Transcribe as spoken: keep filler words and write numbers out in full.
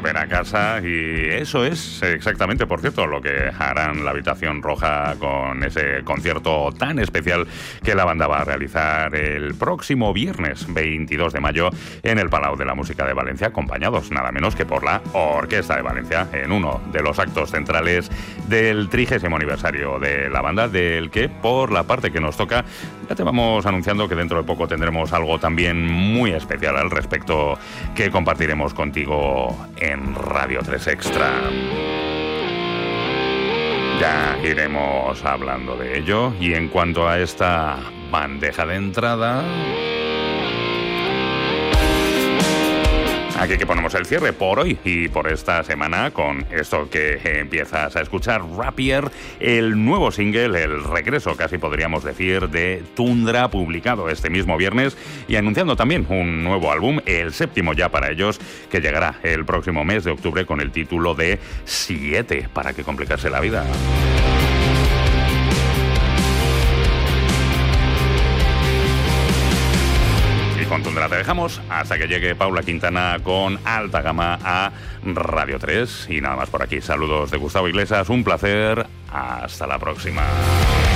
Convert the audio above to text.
volver a casa, y eso es exactamente, por cierto, lo que harán la Habitación Roja con ese concierto tan especial que la banda va a realizar el próximo viernes veintidós de mayo en el Palau de la Música de Valencia, acompañados nada menos que por la Orquesta de Valencia, en uno de los actos centrales del trigésimo aniversario de la banda, del que, por la parte que nos toca, ya te vamos anunciando que dentro de poco tendremos algo también muy especial al respecto que compartiremos contigo en Radio tres Extra. Ya iremos hablando de ello. Y en cuanto a esta bandeja de entrada, aquí que ponemos el cierre por hoy y por esta semana con esto que empiezas a escuchar, Rapier, el nuevo single, el regreso, casi podríamos decir, de Tundra, publicado este mismo viernes y anunciando también un nuevo álbum, el séptimo ya para ellos, que llegará el próximo mes de octubre con el título de Siete, para que complicarse la vida. Con Tundra te dejamos hasta que llegue Paula Quintana con Alta Gama a Radio tres. Y nada más por aquí. Saludos de Gustavo Iglesias, un placer. Hasta la próxima.